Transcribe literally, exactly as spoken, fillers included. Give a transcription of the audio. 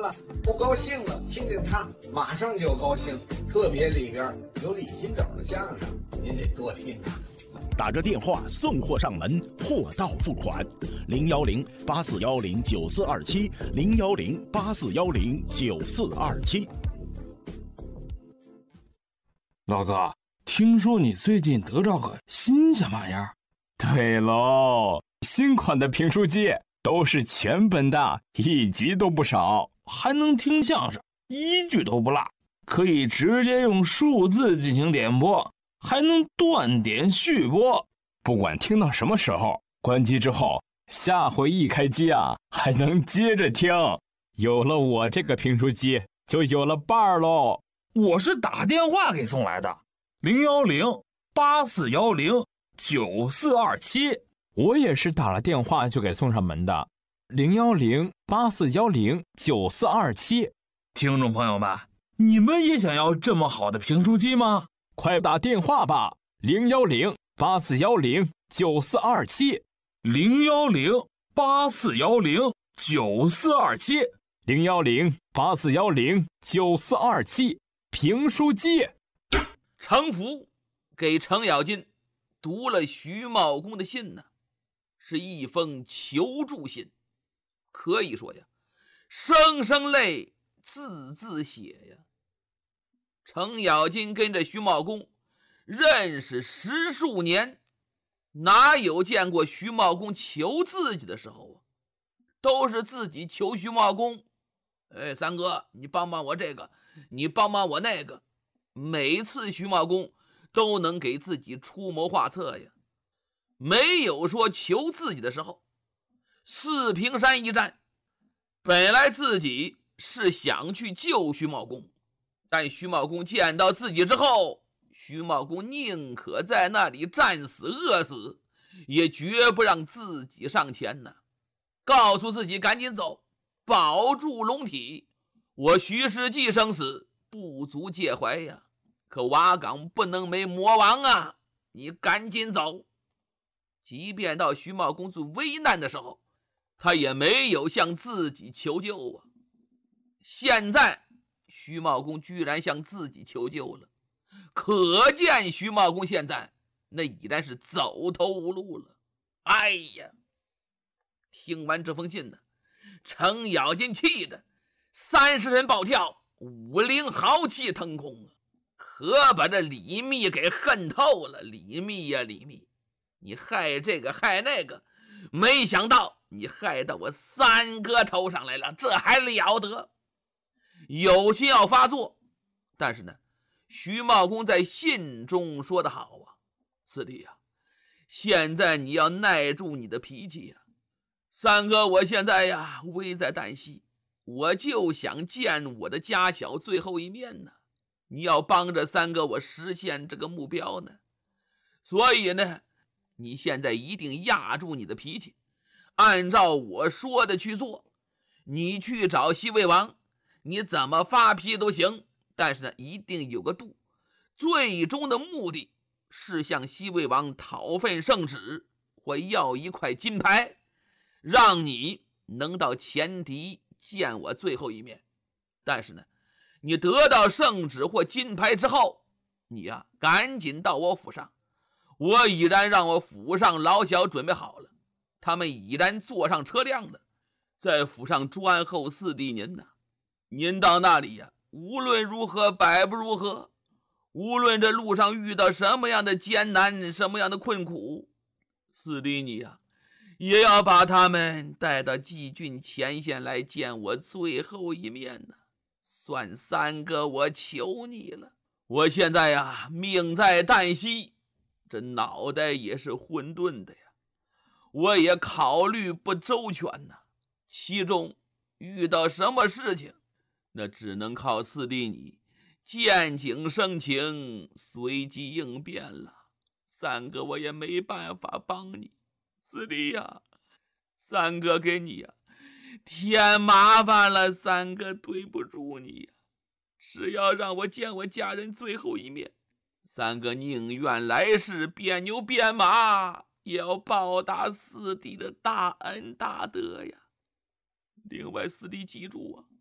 了，不高兴了，听见他马上就高兴，特别里边有李金斗的相声，您得多听啊。 打个电话送货上门，货到付款，零幺零八四幺零九四二七，零幺零八四幺零九四二七。 老哥，听说你最近得着个新鲜玩意儿？ 对喽，新款的评书机都是全本的，一集都不少， 还能听相声，一句都不落，可以直接用数字进行点播，还能断点续播， 不管听到什么时候，关机之后，下回一开机啊，还能接着听。有了我这个评书机，就有了伴儿喽。 我是打电话给送来的，零幺零八四幺零九四二七。 我也是打了电话就给送上门的，零幺零八四幺零九四二七。 听众朋友们，你们也想要这么好的评书机吗？ 快打电话吧，零幺零八四幺零九四二七， 零幺零八四幺零九四二七， 零幺零八四幺零九四二七。评书机。 程福给程咬金读了徐茂公的信呢，是一封求助信，可以说呀，声声泪，字字血呀。程咬金跟着徐茂公认识十数年，哪有见过徐茂公求自己的时候啊？都是自己求徐茂公，哎，三哥，你帮帮我这个，你帮帮我那个。每次徐茂公都能给自己出谋划策呀，没有说求自己的时候。四平山一战，本来自己是想去救徐茂公，但徐茂公见到自己之后，徐茂公宁可在那里战死饿死，也绝不让自己上前呢，告诉自己赶紧走，保住龙体，我徐世绩生死不足介怀呀，可瓦岗不能没魔王啊，你赶紧走。即便到徐茂公最危难的时候，他也没有向自己求救啊。现在徐茂公居然向自己求救了，可见徐茂公现在那已然是走投无路了。哎呀，听完这封信呢，程咬金气的三十人暴跳，五灵豪气腾空啊，可把这李密给恨透了。李密呀李密，你害这个害那个，没想到你害到我三哥头上来了，这还了得。有心要发作，但是呢，徐茂公在信中说得好啊，四弟呀，现在你要耐住你的脾气呀。三哥，我现在呀危在旦夕，我就想见我的家小最后一面呢，你要帮着三哥我实现这个目标呢。所以呢，你现在一定压住你的脾气，按照我说的去做。你去找西魏王，你怎么发脾气都行，但是呢，一定有个度。最终的目的是向西魏王讨份圣旨，或要一块金牌，让你能到前敌见我最后一面。但是呢，你得到圣旨或金牌之后，你呀、啊、赶紧到我府上，我已然让我府上老小准备好了，他们已然坐上车辆了，在府上专候四弟您呢。您到那里呀、啊，无论如何百不如何，无论这路上遇到什么样的艰难，什么样的困苦，四弟你呀、啊，也要把他们带到济郡前线来见我最后一面呢。算三哥我求你了，我现在呀命在旦夕，这脑袋也是混沌的呀，我也考虑不周全呢，其中遇到什么事情，那只能靠四弟你见景生情，随机应变了。三哥我也没办法帮你，四弟呀，三哥给你呀添麻烦了，三哥对不住你呀。只要让我见我家人最后一面，三哥宁愿来世变牛变马，也要报答四弟的大恩大德呀。另外四弟记住啊，